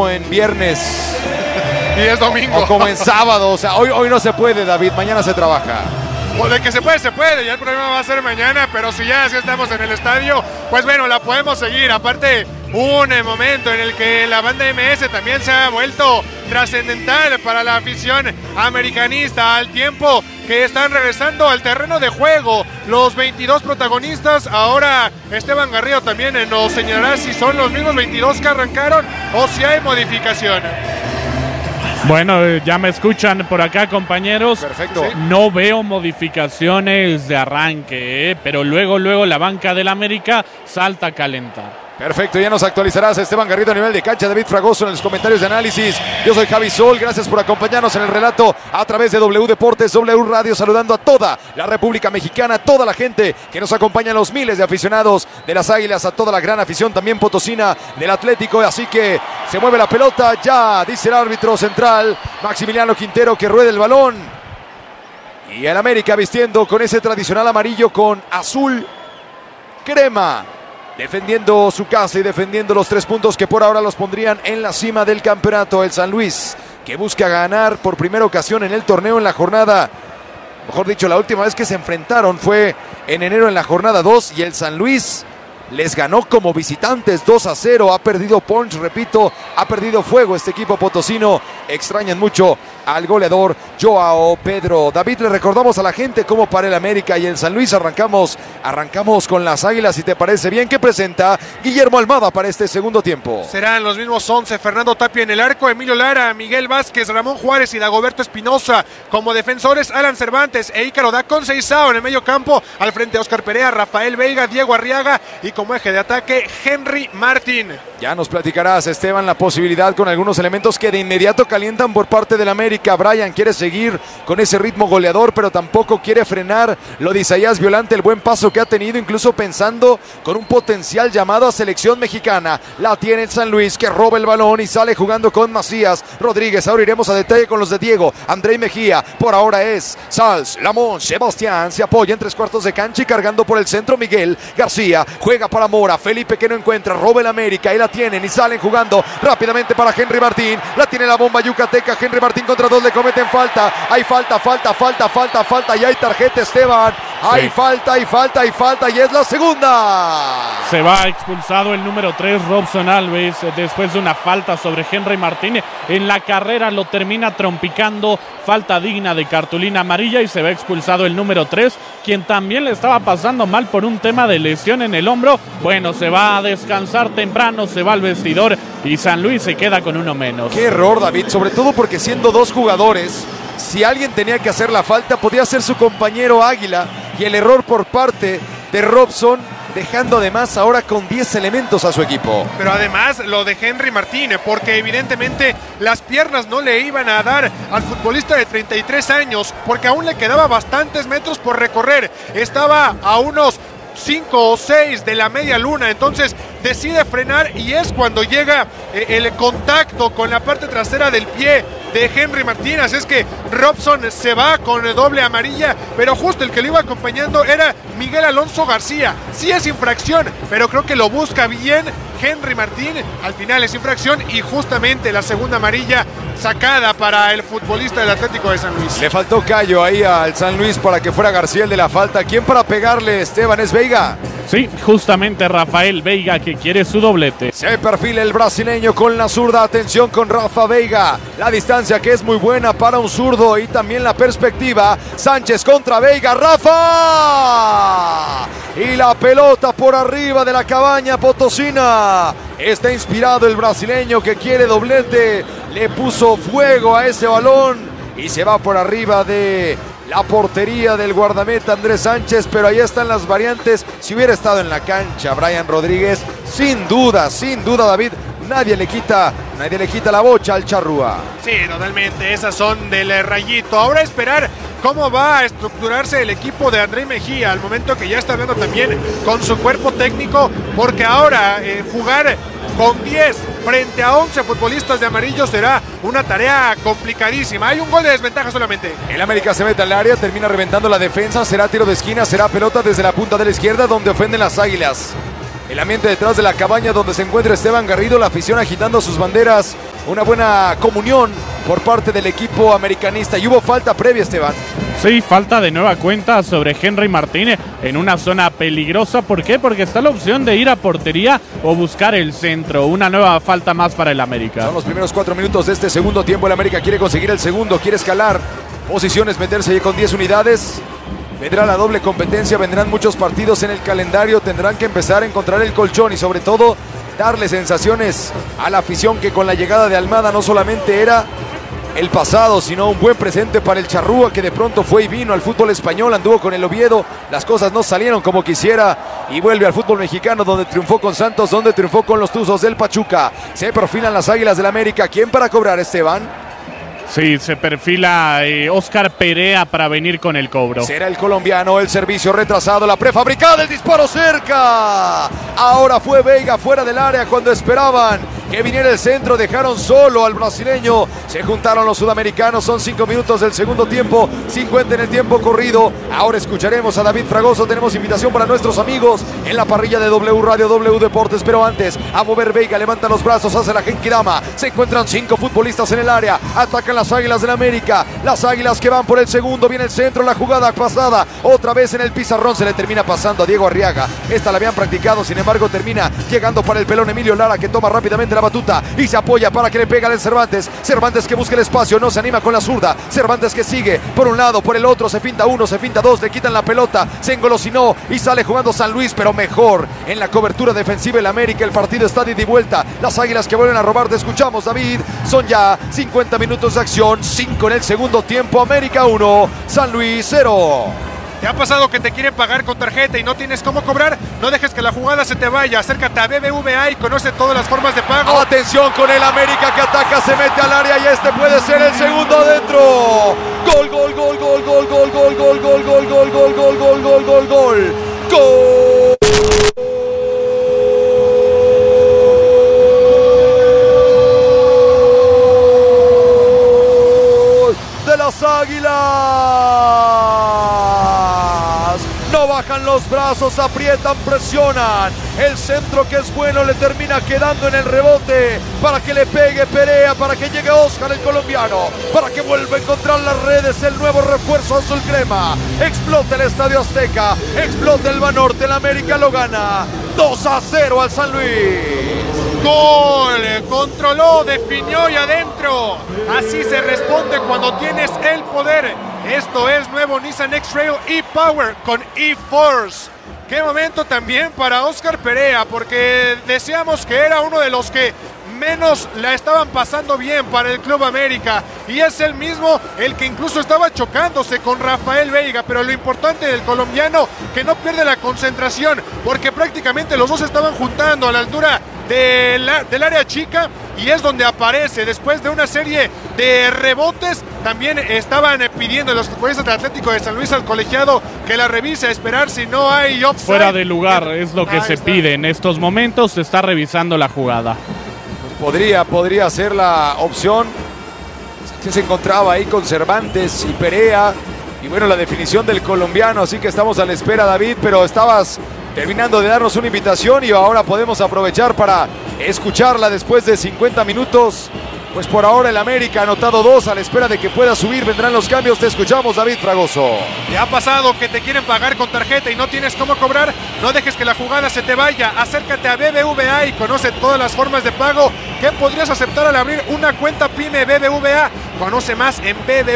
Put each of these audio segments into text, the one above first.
como en viernes. Y es domingo. O como en sábado. O sea, hoy no se puede, David. Mañana se trabaja. O de que se puede. Ya el problema va a ser mañana. Pero si ya así estamos en el estadio, pues bueno, la podemos seguir. Aparte, un momento en el que la banda MS también se ha vuelto trascendental para la afición americanista, al tiempo que están regresando al terreno de juego los 22 protagonistas. Ahora Esteban Garrido también nos señalará si son los mismos 22 que arrancaron o si hay modificación. Bueno, ya me escuchan por acá, compañeros. Perfecto. Sí. No veo modificaciones de arranque, pero luego la banca del América salta a calentar. Perfecto, ya nos actualizarás, Esteban Garrido, a nivel de cancha, David Fragoso en los comentarios de análisis. Yo soy Javi Sol, gracias por acompañarnos en el relato a través de W Deportes, W Radio, saludando a toda la República Mexicana, a toda la gente que nos acompaña, los miles de aficionados de las Águilas, a toda la gran afición también potosina del Atlético. Así que se mueve la pelota, ya dice el árbitro central, Maximiliano Quintero, que ruede el balón. Y el América vistiendo con ese tradicional amarillo con azul crema, defendiendo su casa y defendiendo los 3 puntos que por ahora los pondrían en la cima del campeonato. El San Luis, que busca ganar por primera ocasión en el torneo en la jornada, mejor dicho, la última vez que se enfrentaron fue en enero en la jornada 2 y el San Luis les ganó como visitantes 2-0. Ha perdido punch, repito, ha perdido fuego este equipo potosino. Extrañan mucho al goleador Joao Pedro. David, le recordamos a la gente cómo para el América y el San Luis. Arrancamos con las Águilas, si te parece bien, que presenta Guillermo Almada para este segundo tiempo. Serán los mismos 11, Fernando Tapia en el arco, Emilio Lara, Miguel Vázquez, Ramón Juárez y Dagoberto Espinosa. Como defensores, Alan Cervantes e Ícaro da Conceição. En el medio campo, al frente Oscar Perea, Rafael Veiga, Diego Arriaga y como eje de ataque, Henry Martín. Ya nos platicarás, Esteban, la posibilidad con algunos elementos que de inmediato calientan por parte del América. Brian quiere seguir con ese ritmo goleador, pero tampoco quiere frenar lo de Isaías Violante, el buen paso que ha tenido, incluso pensando con un potencial llamado a selección mexicana. La tiene el San Luis, que roba el balón y sale jugando con Macías Rodríguez. Ahora iremos a detalle con los de Diego, André Mejía. Por ahora es Sals, Lamón, Sebastián, se apoya en 3/4 de cancha y cargando por el centro Miguel García. Juega para Mora, Felipe que no encuentra, roba el América y la tienen y salen jugando rápidamente para Henry Martín. La tiene la bomba yucateca, Henry Martín contra 2, le cometen falta. Hay falta y hay tarjeta, Esteban. Hay falta y es la segunda. Se va expulsado el número 3, Robson Alves, después de una falta sobre Henry Martín. En la carrera lo termina trompicando, falta digna de cartulina amarilla y se va expulsado el número 3, quien también le estaba pasando mal por un tema de lesión en el hombro. Bueno, se va a descansar temprano, se va al vestidor y San Luis se queda con uno menos. Qué error, David, sobre todo porque siendo 2 jugadores, si alguien tenía que hacer la falta, podía ser su compañero Águila, y el error por parte de Robson, dejando además ahora con 10 elementos a su equipo. Pero además lo de Henry Martín, porque evidentemente las piernas no le iban a dar al futbolista de 33 años, porque aún le quedaba bastantes metros por recorrer. Estaba a unos 5 o 6 de la media luna, entonces decide frenar y es cuando llega el contacto con la parte trasera del pie de Henry Martín. Así es que Robson se va con doble amarilla, pero justo el que lo iba acompañando era Miguel Alonso García. Sí es infracción, pero creo que lo busca bien Henry Martín. Al final es infracción y justamente la segunda amarilla sacada para el futbolista del Atlético de San Luis. Le faltó callo ahí al San Luis para que fuera García el de la falta. ¿Quién para pegarle, Esteban? ¿Es Veiga? Sí, justamente Rafael Veiga, que quiere su doblete. Se perfila el brasileño con la zurda. Atención con Rafa Veiga. La distancia que es muy buena para un zurdo y también la perspectiva. Sánchez contra Veiga. ¡Rafa! Y la pelota por arriba de la cabaña potosina. Está inspirado el brasileño que quiere doblete. Le puso fuego a ese balón y se va por arriba de la portería del guardameta Andrés Sánchez, pero ahí están las variantes. Si hubiera estado en la cancha Brian Rodríguez, sin duda David, nadie le quita la bocha al charrúa. Sí, totalmente, esas son del Rayito. Ahora esperar cómo va a estructurarse el equipo de André Mejía, al momento que ya está hablando también con su cuerpo técnico, porque ahora jugar con 10 frente a 11 futbolistas de amarillo será una tarea complicadísima. Hay un gol de desventaja solamente. El América se mete al área, termina reventando la defensa, será tiro de esquina, será pelota desde la punta de la izquierda donde ofenden las Águilas. el ambiente detrás de la cabaña donde se encuentra Esteban Garrido, la afición agitando sus banderas, una buena comunión por parte del equipo americanista. Y hubo falta previa, Esteban. Sí, falta de nueva cuenta sobre Henry Martín en una zona peligrosa. ¿Por qué? Porque está la opción de ir a portería o buscar el centro. Una nueva falta más para el América. Son los primeros 4 minutos de este segundo tiempo. El América quiere conseguir el segundo, quiere escalar posiciones, meterse con 10 unidades. Vendrá la doble competencia, vendrán muchos partidos en el calendario, tendrán que empezar a encontrar el colchón y sobre todo darle sensaciones a la afición que con la llegada de Almada no solamente era el pasado, sino un buen presente para el Charrúa, que de pronto fue y vino al fútbol español, anduvo con el Oviedo, las cosas no salieron como quisiera y vuelve al fútbol mexicano, donde triunfó con Santos, donde triunfó con los Tuzos del Pachuca. Se perfilan las Águilas del América. ¿Quién para cobrar, Esteban? Sí, se perfila Óscar Perea para venir con el cobro. Será el colombiano, el servicio retrasado, la prefabricada, el disparo cerca. Ahora fue Veiga fuera del área cuando esperaban que viniera el centro, dejaron solo al brasileño. Se juntaron los sudamericanos, son 5 minutos del segundo tiempo, 50 en el tiempo corrido. Ahora escucharemos a David Fragoso, tenemos invitación para nuestros amigos en la parrilla de W Radio, W Deportes, pero antes, a mover Veiga, levanta los brazos, hace la genkidama. Se encuentran 5 futbolistas en el área, atacan las Águilas del América, las Águilas que van por el segundo, viene el centro, la jugada pasada, otra vez en el pizarrón, se le termina pasando a Diego Arriaga. Esta la habían practicado, sin embargo termina llegando para el pelón Emilio Lara, que toma rápidamente la batuta y se apoya para que le pega al Cervantes. Cervantes que busca el espacio, no se anima con la zurda. Cervantes que sigue por un lado, por el otro, se finta uno, se finta dos, le quitan la pelota, se engolosinó y sale jugando San Luis, pero mejor en la cobertura defensiva el América. El partido está de ida y vuelta, las Águilas que vuelven a robar. Te escuchamos, David. Son ya 50 minutos de acción, 5 en el segundo tiempo. América 1, San Luis 0. ¿Te ha pasado que te quieren pagar con tarjeta y no tienes cómo cobrar? No dejes que la jugada se te vaya. Acércate a BBVA y conoce todas las formas de pago. Atención con el América que ataca, se mete al área y este puede ser el segundo adentro. Gol, gol, gol, gol, gol, gol, gol, gol, gol, gol, gol, gol, gol, gol, gol, gol, gol. Gol de las Águilas. No bajan los brazos, aprietan, presionan. El centro que es bueno le termina quedando en el rebote para que le pegue Perea, para que llegue Óscar el colombiano, para que vuelva a encontrar las redes el nuevo refuerzo azul crema. Explota el Estadio Azteca, explota el Banorte, el América lo gana 2-0 al San Luis. Gol, controló, definió y adentro. Así se responde cuando tienes el poder. Esto es nuevo Nissan X-Trail e-Power con e-Force. Qué momento también para Óscar Perea, porque decíamos que era uno de los que menos la estaban pasando bien para el Club América, y es el mismo el que incluso estaba chocándose con Rafael Veiga, pero lo importante del colombiano, que no pierde la concentración, porque prácticamente los dos estaban juntando a la altura del área chica, y es donde aparece después de una serie de rebotes. También estaban pidiendo los futbolistas del Atlético de San Luis al colegiado que la revise, a esperar si no hay offside. Fuera de lugar es lo que se pide en estos momentos, se está revisando la jugada. Podría ser la opción que se encontraba ahí con Cervantes y Perea, y bueno, la definición del colombiano, así que estamos a la espera, David, pero estabas terminando de darnos una invitación y ahora podemos aprovechar para escucharla después de 50 minutos. Pues por ahora el América ha anotado 2, a la espera de que pueda subir, vendrán los cambios. Te escuchamos, David Fragoso. ¿Te ha pasado que te quieren pagar con tarjeta y no tienes cómo cobrar? No dejes que la jugada se te vaya. Acércate a BBVA y conoce todas las formas de pago que podrías aceptar al abrir una cuenta PYME BBVA. Conoce más en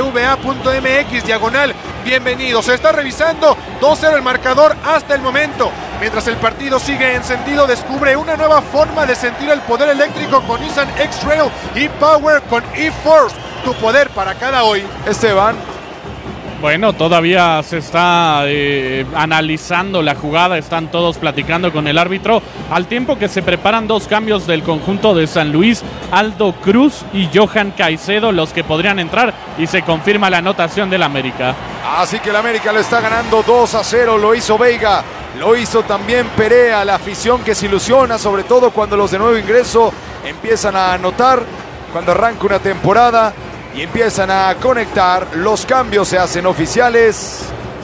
bbva.mx/bienvenido. Se está revisando 2-0 el marcador hasta el momento. Mientras el partido sigue encendido, descubre una nueva forma de sentir el poder eléctrico con Nissan X-Trail e-Power con e-Force. Tu poder para cada hoy. Esteban. Bueno, todavía se está analizando la jugada, están todos platicando con el árbitro, al tiempo que se preparan 2 cambios del conjunto de San Luis, Aldo Cruz y Johan Caicedo, los que podrían entrar, y se confirma la anotación del América. Así que el América lo está ganando 2-0, lo hizo Veiga, lo hizo también Perea, la afición que se ilusiona, sobre todo cuando los de nuevo ingreso empiezan a anotar, cuando arranca una temporada y empiezan a conectar. Los cambios se hacen oficiales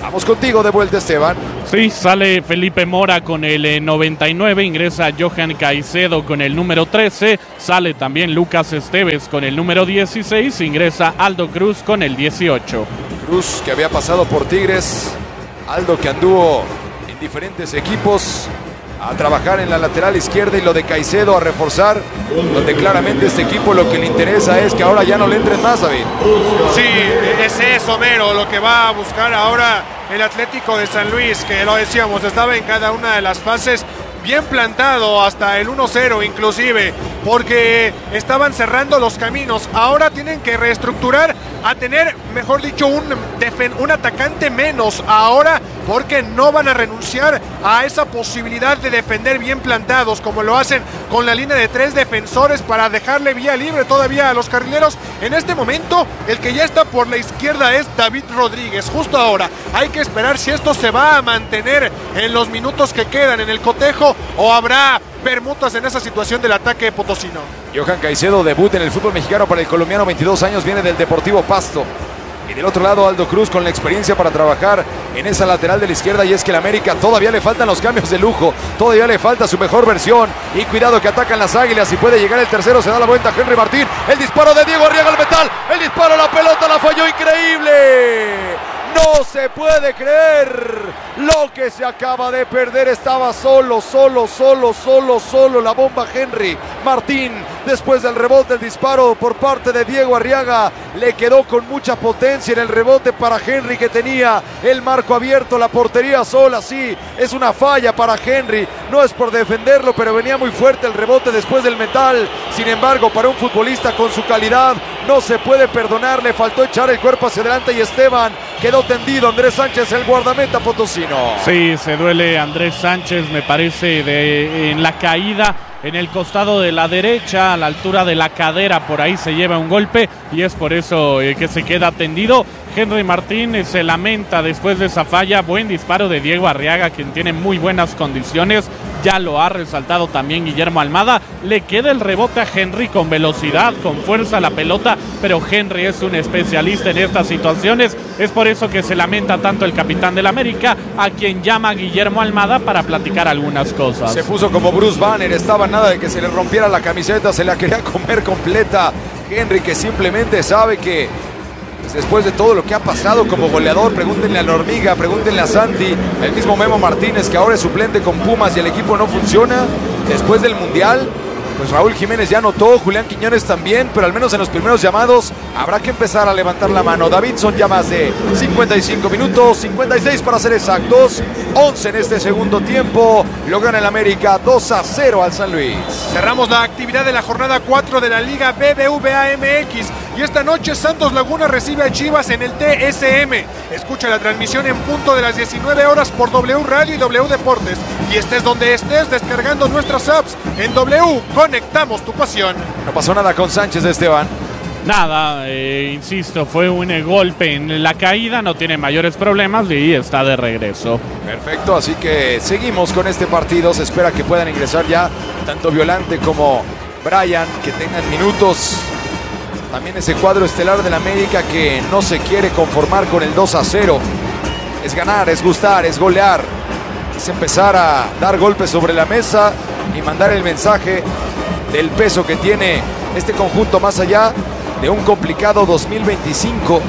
Vamos contigo de vuelta, Esteban. Sí, sale Felipe Mora con el 99, ingresa Johan Caicedo con el número 13, sale también Lucas Esteves con el número 16, ingresa Aldo Cruz con el 18. Cruz, que había pasado por Tigres, Aldo, que anduvo en diferentes equipos a trabajar en la lateral izquierda, y lo de Caicedo a reforzar, donde claramente este equipo lo que le interesa es que ahora ya no le entren más, David. Sí, es eso, mero, lo que va a buscar ahora el Atlético de San Luis, que lo decíamos, estaba en cada una de las fases bien plantado hasta el 1-0 inclusive, porque estaban cerrando los caminos. Ahora tienen que reestructurar a tener, mejor dicho, un atacante menos ahora, porque no van a renunciar a esa posibilidad de defender bien plantados, como lo hacen con la línea de 3 defensores, para dejarle vía libre todavía a los carrileros. En este momento, el que ya está por la izquierda es David Rodríguez. Justo ahora hay que esperar si esto se va a mantener en los minutos que quedan en el cotejo, o habrá permutas en esa situación del ataque potosino. Johan Caicedo, debut en el fútbol mexicano para el colombiano, 22 años, viene del Deportivo Pasto. Y del otro lado, Aldo Cruz, con la experiencia para trabajar en esa lateral de la izquierda. Y es que el América todavía le faltan los cambios de lujo, todavía le falta su mejor versión. Y cuidado que atacan las Águilas, y puede llegar el tercero. Se da la vuelta Henry Martín, el disparo de Diego Arriaga al metal, el disparo, la pelota la falló, increíble. No se puede creer lo que se acaba de perder. Estaba solo la bomba Henry Martín. Después del rebote, el disparo por parte de Diego Arriaga le quedó con mucha potencia en el rebote para Henry, que tenía el marco abierto, la portería sola. Sí, es una falla para Henry, no es por defenderlo, pero venía muy fuerte el rebote después del metal. Sin embargo, para un futbolista con su calidad no se puede perdonar, le faltó echar el cuerpo hacia adelante, y Esteban quedó tendido. Andrés Sánchez, el guardameta potosino. Sí, se duele Andrés Sánchez, me parece, en la caída en el costado de la derecha, a la altura de la cadera, por ahí se lleva un golpe, y es por eso que se queda tendido. Henry Martín se lamenta después de esa falla. Buen disparo de Diego Arriaga, quien tiene muy buenas condiciones, ya lo ha resaltado también Guillermo Almada. Le queda el rebote a Henry con velocidad, con fuerza la pelota, pero Henry es un especialista en estas situaciones. Es por eso que se lamenta tanto el capitán del América, a quien llama Guillermo Almada para platicar algunas cosas. Se puso como Bruce Banner, estaba nada de que se le rompiera la camiseta, se la quería comer completa. Henry, que simplemente sabe que después de todo lo que ha pasado como goleador, pregúntenle a la Hormiga, pregúntenle a Santi, el mismo Memo Martínez, que ahora es suplente con Pumas y el equipo no funciona después del Mundial. Pues Raúl Jiménez ya anotó, Julián Quiñones también, pero al menos en los primeros llamados habrá que empezar a levantar la mano. David, son ya más de 55 minutos, 56 para ser exactos, 11 en este segundo tiempo. Lo gana el América 2-0 al San Luis. Cerramos la actividad de la jornada 4 de la Liga BBVA MX, y esta noche Santos Laguna recibe a Chivas en el TSM. Escucha la transmisión en punto de las 19 horas por W Radio y W Deportes, y estés donde estés, descargando nuestras apps en W. Conectamos tu pasión. No pasó nada con Sánchez, Esteban. Nada, insisto, fue un golpe en la caída, no tiene mayores problemas y está de regreso. Perfecto, así que seguimos con este partido. Se espera que puedan ingresar ya tanto Violante como Brian, que tengan minutos. También ese cuadro estelar del América, que no se quiere conformar con el 2-0. Es ganar, es gustar, es golear, es empezar a dar golpes sobre la mesa y mandar el mensaje del peso que tiene este conjunto, más allá de un complicado 2025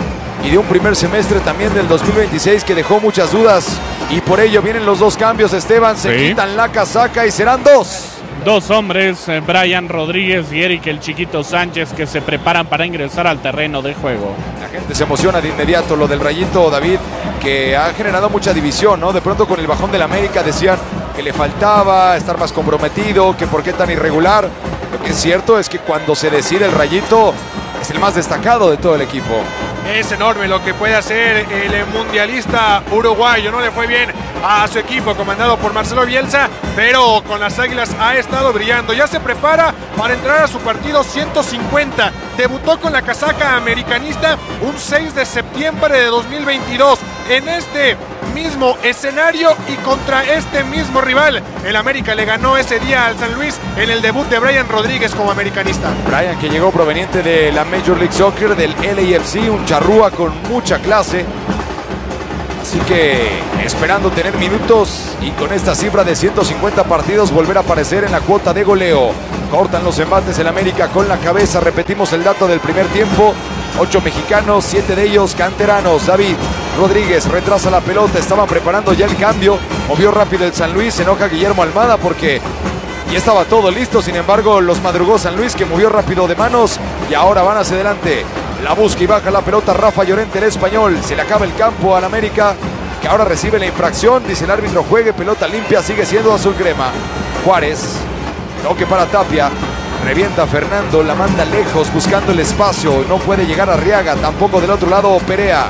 y de un primer semestre también del 2026 que dejó muchas dudas, y por ello vienen los dos cambios, Esteban. Se quitan la casaca y serán dos hombres, Brian Rodríguez y Eric el Chiquito Sánchez, que se preparan para ingresar al terreno de juego. La gente se emociona de inmediato. Lo del Rayito, David, que ha generado mucha división, ¿no? De pronto con el bajón del América decían que le faltaba estar más comprometido, que por qué tan irregular. Lo que es cierto es que cuando se decide el Rayito es el más destacado de todo el equipo. Es enorme lo que puede hacer el mundialista uruguayo. No le fue bien a su equipo comandado por Marcelo Bielsa, pero con las Águilas ha estado brillando. Ya se prepara para entrar a su partido 150. Debutó con la casaca americanista un 6 de septiembre de 2022. En este mismo escenario y contra este mismo rival, el América le ganó ese día al San Luis en el debut de Brian Rodríguez como americanista. Brian, que llegó proveniente de la Major League Soccer, del LAFC, un charrúa con mucha clase. Así que esperando tener minutos y con esta cifra de 150 partidos volver a aparecer en la cuota de goleo. Cortan los embates el América con la cabeza. Repetimos el dato del primer tiempo. 8 mexicanos, 7 de ellos canteranos. David Rodríguez retrasa la pelota, estaban preparando ya el cambio. Movió rápido el San Luis, se enoja Guillermo Almada porque ya estaba todo listo. Sin embargo, los madrugó San Luis, que movió rápido de manos y ahora van hacia adelante. La busca y baja la pelota Rafa Llorente, el español. Se le acaba el campo al América, que ahora recibe la infracción. Dice el árbitro, juegue, pelota limpia, sigue siendo azul crema. Juárez, toque para Tapia. Revienta Fernando, la manda lejos buscando el espacio. No puede llegar a Arriaga, tampoco del otro lado Perea.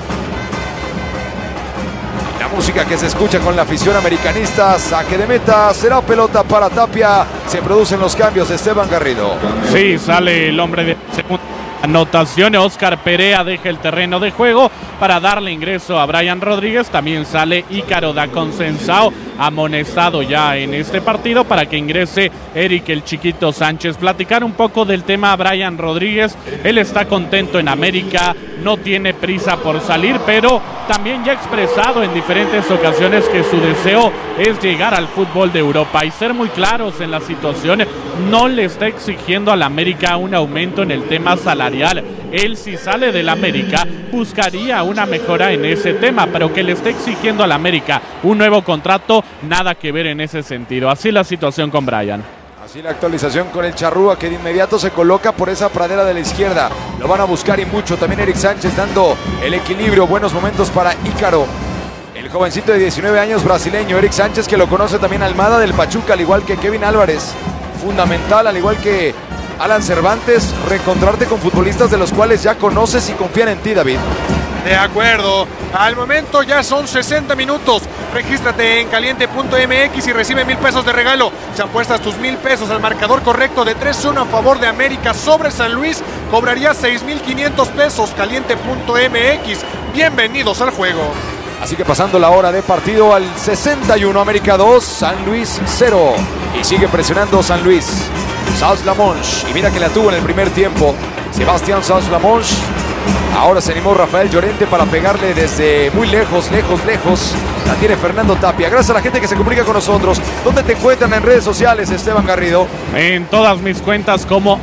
La música que se escucha con la afición americanista. Saque de meta, será pelota para Tapia. Se producen los cambios, Esteban Garrido. Sí, sale el hombre de segunda anotación. Oscar Perea deja el terreno de juego para darle ingreso a Brian Rodríguez. También sale Ícaro da Consensao, amonestado ya en este partido, para que ingrese Eric el Chiquito Sánchez. Platicar un poco del tema a Brian Rodríguez. Él está contento en América, no tiene prisa por salir, pero también ya ha expresado en diferentes ocasiones que su deseo es llegar al fútbol de Europa y ser muy claros en la situación. No le está exigiendo al América un aumento en el tema salarial. Él, si sale del América, buscaría una mejora en ese tema, pero que le esté exigiendo al América un nuevo contrato, nada que ver en ese sentido. Así la situación con Brian. Así la actualización con el Charrúa, que de inmediato se coloca por esa pradera de la izquierda. Lo van a buscar y mucho. También Eric Sánchez dando el equilibrio. Buenos momentos para Ícaro, el jovencito de 19 años brasileño. Eric Sánchez, que lo conoce también Almada del Pachuca, al igual que Kevin Álvarez. Fundamental, al igual que Alan Cervantes, reencontrarte con futbolistas de los cuales ya conoces y confían en ti, David. De acuerdo, al momento ya son 60 minutos. Regístrate en caliente.mx y recibe 1,000 pesos de regalo. Si apuestas tus 1,000 pesos al marcador correcto de 3-1 a favor de América sobre San Luis, cobrarías 6,500 pesos. Caliente.mx, bienvenidos al juego. Así que pasando la hora de partido al 61, América 2, San Luis 0. Y sigue presionando San Luis. Saus-Lamonche, y mira que la tuvo en el primer tiempo Sebastián Saus-Lamonche. Ahora se animó Rafael Llorente para pegarle desde muy lejos. La tiene Fernando Tapia. Gracias a la gente que se comunica con nosotros. ¿Dónde te encuentran en redes sociales, Esteban Garrido? En todas mis cuentas como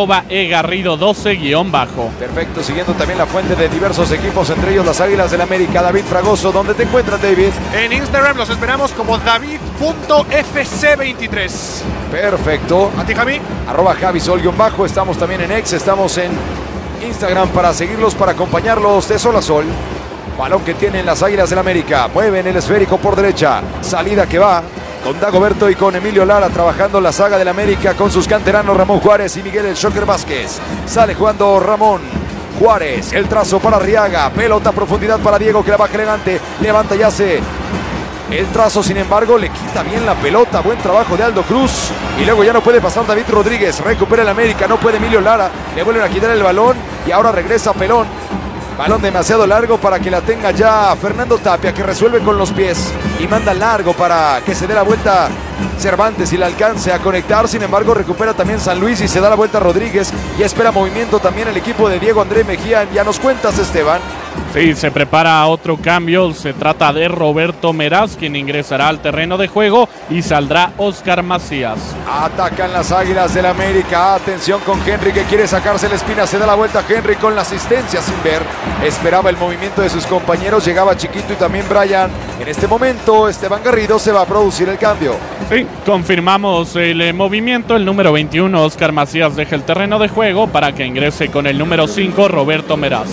@egarrido12_. Perfecto, siguiendo también la fuente de diversos equipos, entre ellos las Águilas del América. David Fragoso, ¿dónde te encuentras, David? En Instagram los esperamos como david.fc23. Perfecto. ¿A ti, Javi? @JaviSol_. Estamos también en X, estamos en Instagram para seguirlos, para acompañarlos de sol a sol. Balón que tienen las Águilas del América. Mueven el esférico por derecha. Salida que va con Dagoberto y con Emilio Lara, trabajando la saga del América con sus canteranos Ramón Juárez y Miguel El Shocker Vázquez. Sale jugando Ramón Juárez. El trazo para Arriaga. Pelota a profundidad para Diego, que la baja elegante. Levanta y hace el trazo, sin embargo, le quita bien la pelota. Buen trabajo de Aldo Cruz. Y luego ya no puede pasar David Rodríguez. Recupera el América, no puede Emilio Lara. Le vuelven a quitar el balón y ahora regresa Pelón. Balón demasiado largo para que la tenga ya Fernando Tapia, que resuelve con los pies y manda largo para que se dé la vuelta Cervantes y la alcance a conectar. Sin embargo, recupera también San Luis y se da la vuelta Rodríguez y espera movimiento también el equipo de Diego André Mejía. Ya nos cuentas, Esteban. Sí, se prepara otro cambio. Se trata de Roberto Meraz, quien ingresará al terreno de juego, y saldrá Oscar Macías. Atacan las Águilas del América. Atención con Henry, que quiere sacarse la espina. Se da la vuelta Henry con la asistencia sin ver. Esperaba el movimiento de sus compañeros. Llegaba Chiquito y también Brian. En este momento, Esteban Garrido, se va a producir el cambio. Sí, confirmamos el movimiento. El número 21, Oscar Macías, deja el terreno de juego para que ingrese con el número 5, Roberto Meraz.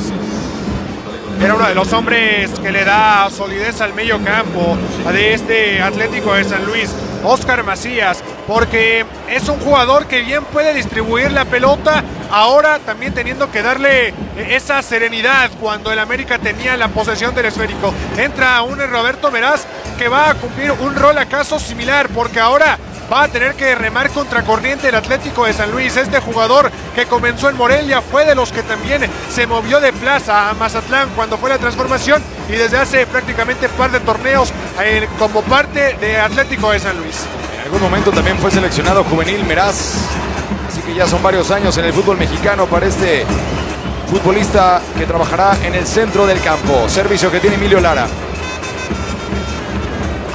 Era uno de los hombres que le da solidez al medio campo de este Atlético de San Luis, Oscar Macías, porque es un jugador que bien puede distribuir la pelota, ahora también teniendo que darle esa serenidad cuando el América tenía la posesión del esférico. Entra un Roberto Meraz que va a cumplir un rol acaso similar, porque ahora va a tener que remar contracorriente el Atlético de San Luis. Este jugador que comenzó en Morelia fue de los que también se movió de Plaza a Mazatlán cuando fue la transformación, y desde hace prácticamente par de torneos como parte de Atlético de San Luis. En algún momento también fue seleccionado juvenil Meraz, así que ya son varios años en el fútbol mexicano para este futbolista que trabajará en el centro del campo. Servicio que tiene Emilio Lara.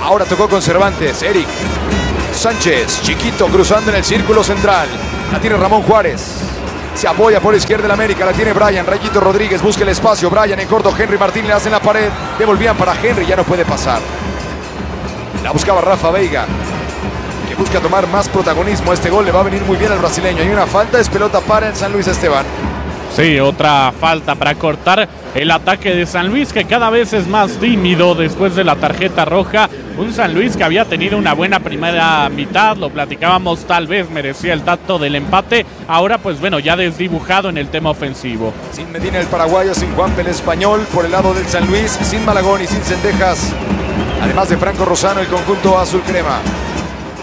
Ahora tocó con Cervantes. Eric Sánchez, chiquito, cruzando en el círculo central. La tiene Ramón Juárez. Se apoya por izquierda el América, la tiene Brian. Rayito Rodríguez busca el espacio. Brian en corto, Henry Martín le hace en la pared. Devolvían para Henry, ya no puede pasar. La buscaba Rafa Veiga, que busca tomar más protagonismo. Este gol le va a venir muy bien al brasileño. Hay una falta, es pelota para el San Luis, Esteban. Sí, otra falta para cortar el ataque de San Luis, que cada vez es más tímido después de la tarjeta roja. Un San Luis que había tenido una buena primera mitad, lo platicábamos, tal vez merecía el dato del empate. Ahora pues bueno, ya desdibujado en el tema ofensivo. Sin Medina el paraguayo, sin Juanpe el español por el lado del San Luis, sin Malagón y sin Cendejas. Además de Franco Rosano, el conjunto azul crema.